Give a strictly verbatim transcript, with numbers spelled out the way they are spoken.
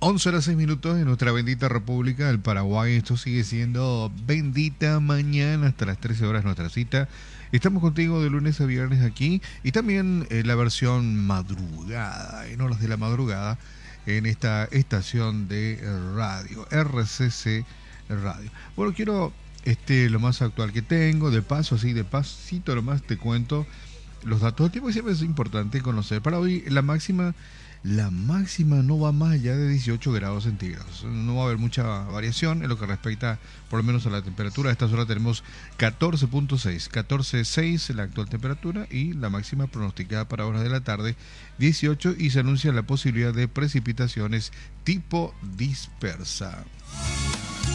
once horas seis minutos en nuestra bendita República del Paraguay. Esto sigue siendo Bendita Mañana hasta las trece horas nuestra cita. Estamos contigo de lunes a viernes aquí y también eh, la versión madrugada, en horas de la madrugada, en esta estación de radio, R C C Radio. Bueno, quiero este lo más actual que tengo, de paso, así de pasito, lo más te cuento los datos del tiempo, que siempre es importante conocer. Para hoy la máxima... La máxima no va más allá de dieciocho grados centígrados. No va a haber mucha variación en lo que respecta por lo menos a la temperatura. A estas horas tenemos catorce punto seis, catorce punto seis la actual temperatura y la máxima pronosticada para horas de la tarde dieciocho, y se anuncia la posibilidad de precipitaciones tipo dispersa.